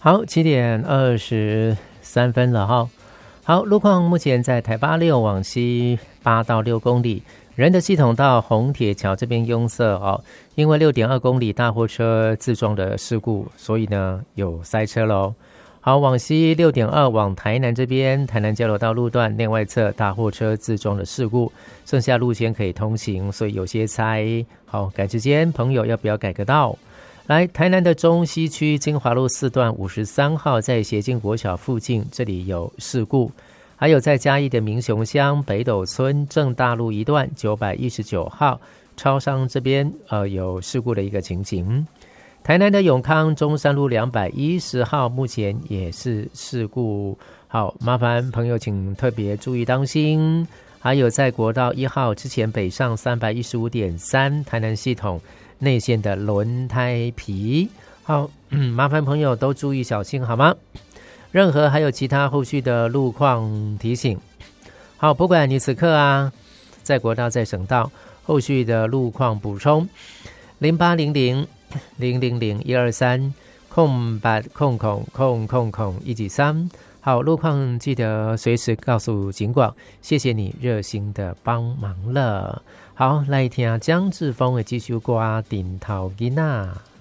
好，7:23了哈。好，路况目前在台8-6往西8到6公里，仁德系统到红铁桥这边拥塞哦，因为6.2公里大货车自撞的事故，所以呢有塞车咯。好，往西6.2往台南这边，台南交流道路段内外侧大货车自撞的事故，剩下路线可以通行，所以有些塞。好，赶时间朋友要不要改个道？来，台南的中西区金华路4段53号在协进国小附近，这里有事故。还有在嘉义的民雄乡北斗村正大路一段919号超商这边有事故的一个情形。台南的永康中山路210号目前也是事故，好，麻烦朋友请特别注意当心。还有在国道1号之前北上315.3台南系统内线的轮胎皮，好，麻烦朋友都注意小心好吗？任何还有其他后续的路况提醒，好，不管你此刻在国道在省道后续的路况补充08000001230800000123，好，路况记得随时告诉警广，谢谢你热心的帮忙了。好，来听江志峰的这首歌《顶头囡仔》。